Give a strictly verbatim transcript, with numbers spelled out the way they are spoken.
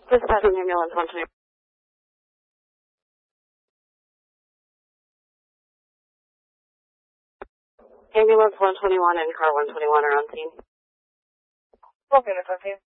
Dispatching ambulance one twenty. Ambulance one twenty-one and car one twenty-one are on scene. twelve units on scene.